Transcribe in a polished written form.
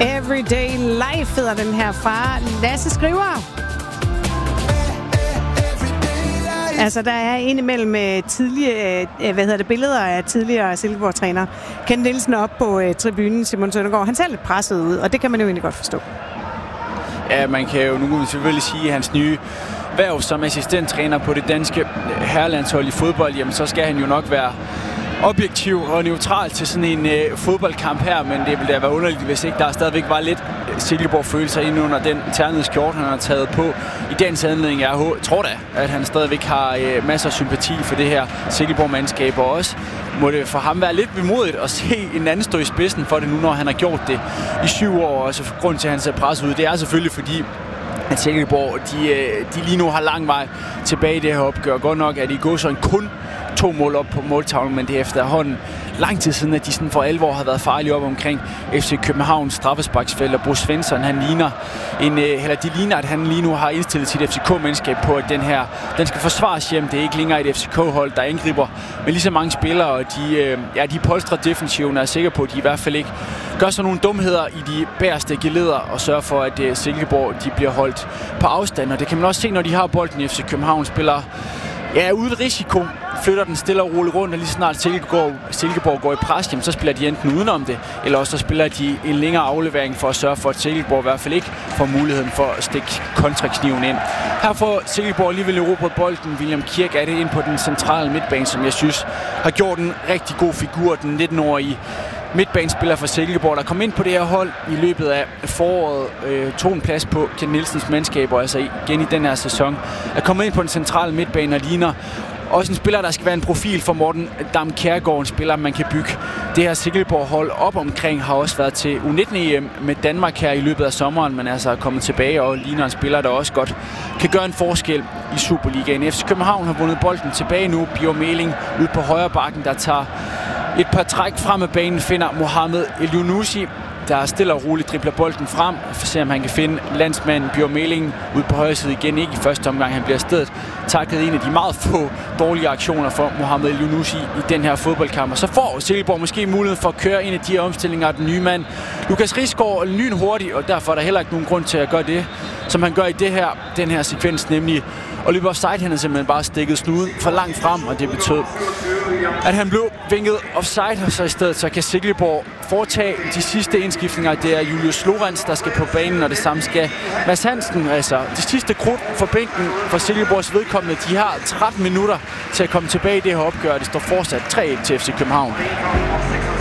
Everyday Life hedder den her fra Lasse Skriver. Altså, der er indimellem tidlige, billeder af tidligere Silkeborg-træner Ken Nielsen op på tribunen. Simon Søndergaard, han ser lidt presset ud, og det kan man jo egentlig godt forstå. Ja, man kan jo nu selvfølgelig sige, at hans nye hverv som assistenttræner på det danske herrelandshold i fodbold, jamen så skal han jo nok være objektiv og neutral til sådan en fodboldkamp her, men det ville da være underligt, hvis ikke der stadigvæk var lidt Silkeborg-følelser inde under den ternede skjorte, han har taget på i dagens anledning. Jeg tror da, at han stadigvæk har masser af sympati for det her Silkeborg-mandskab, og også må det for ham være lidt vemodigt at se en anden stå i spidsen for det nu, når han har gjort det i 7 år, og så grund til, at han ser presset ud, det er selvfølgelig fordi, at Silkeborg, de lige nu har lang vej tilbage i det her opgør. Godt nok, at de går sådan kun 2 mål op på måltavlen, men det er efterhånden lang tid siden, at de sådan for alvor har været farlige op omkring FC Københavns straffesparksfelt, og Bo Svensson, de ligner, at han lige nu har indstillet sit FCK-mandskab på, at den skal forsvares hjem. Det er ikke længere et FCK-hold, der angriber med lige så mange spillere, og de polstrer defensiven, og er sikker på, at de i hvert fald ikke gør sådan nogle dumheder i de bagerste geleder, og sørger for, at Silkeborg de bliver holdt på afstand, og det kan man også se, når de har bolden i FC København spiller uden risiko, flytter den stille og roligt rundt, og lige snart Silkeborg går i pres, jamen, så spiller de enten udenom det, eller også så spiller de en længere aflevering for at sørge for, at Silkeborg i hvert fald ikke får muligheden for at stikke kontrakniven ind. Her får Silkeborg alligevel erobret bolden. William Kirk er det ind på den centrale midtbane, som jeg synes har gjort en rigtig god figur, den 19-årige midtbanespiller for Silkeborg, der kom ind på det her hold i løbet af foråret, tog en plads på Ken Nielsens mandskab, og altså igen i den her sæson er kommet ind på den centrale midtbane og ligner også en spiller, der skal være en profil for Morten Dam Kjærgaard, en spiller, man kan bygge det her Silkeborg-hold op omkring, har også været til U19-EM med Danmark her i løbet af sommeren, men altså er kommet tilbage og ligner en spiller, der også godt kan gøre en forskel i Superligaen. FC København har vundet bolden tilbage nu. Bjørn Meling ud på højre bakken, der tager et par træk frem af banen, finder Mohamed Elyounoussi, der stille og roligt dribler bolden frem, for at se, om han kan finde landsmanden Bjørn Meling ud på højre side igen. Ikke i første omgang, han bliver stedet takket en af de meget få dårlige aktioner for Mohamed Elyounoussi i den her fodboldkamp. Og så får Silkeborg måske mulighed for at køre en af de her omstillinger af den nye mand. Lukas Risgaard lynhurtigt, og derfor er der heller ikke nogen grund til at gøre det, som han gør i den her sekvens, nemlig at løbe offside. Han er simpelthen bare stikket snuden for langt frem, og det betød, at han blev vinket offside, og så i stedet så kan Silkeborg foretage de sidste indskiftninger. Det er Julius Lorenz, der skal på banen, og det samme skal Mads Hansen. Altså, det sidste krudt for bænken for Silkeborgs vedkommende. De har 13 minutter til at komme tilbage i det her opgør. Det står fortsat 3-1 til FC København.